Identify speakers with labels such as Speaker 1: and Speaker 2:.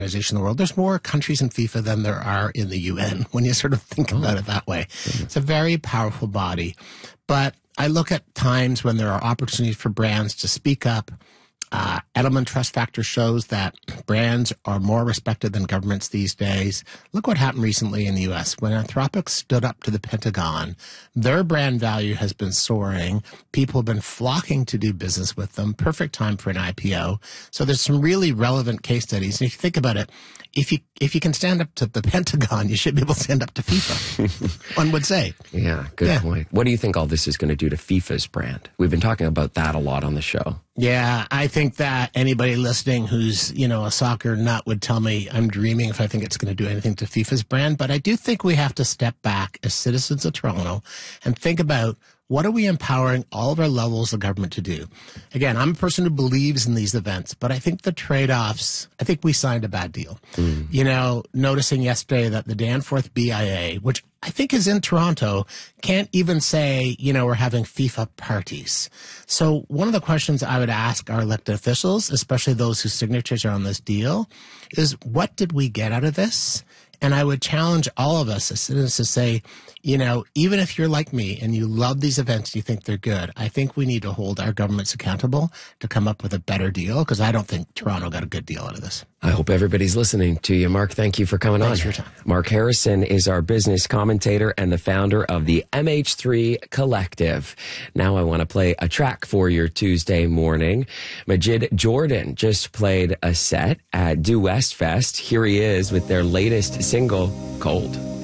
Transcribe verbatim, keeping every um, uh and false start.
Speaker 1: organization in the world. There's more countries in FIFA than there are in the U N when you sort of think about it that way. It's a very powerful body. But I look at times when there are opportunities for brands to speak up. Uh, Edelman Trust Factor shows that brands are more respected than governments these days. Look what happened recently in the U S. When Anthropic stood up to the Pentagon, their brand value has been soaring. People have been flocking to do business with them. Perfect time for an I P O. So there's some really relevant case studies. And if you think about it, if you if you can stand up to the Pentagon, you should be able to stand up to FIFA, one would say.
Speaker 2: Yeah, good
Speaker 1: Yeah.
Speaker 2: point. What do you think all this is going to do to FIFA's brand? We've been talking about that a lot on the show.
Speaker 1: Yeah, I think that anybody listening who's, you know, a soccer nut would tell me I'm dreaming if I think it's going to do anything to FIFA's brand. But I do think we have to step back as citizens of Toronto and think about what are we empowering all of our levels of government to do? Again, I'm a person who believes in these events, but I think the trade-offs, I think we signed a bad deal. Mm. You know, noticing yesterday that the Danforth B I A, which I think is in Toronto, can't even say, you know, we're having FIFA parties. So one of the questions I would ask our elected officials, especially those whose signatures are on this deal, is what did we get out of this? And I would challenge all of us as citizens to say, you know, even if you're like me and you love these events, you think they're good, I think we need to hold our governments accountable to come up with a better deal, because I don't think Toronto got a good deal out of this.
Speaker 2: I hope everybody's listening to you. Mark, thank you for coming
Speaker 1: Thanks
Speaker 2: on.
Speaker 1: for your time.
Speaker 2: Mark Harrison is our business commentator and the founder of the M H three Collective. Now I want to play a track for your Tuesday morning. Majid Jordan just played a set at Due West Fest. Here he is with their latest single, Cold.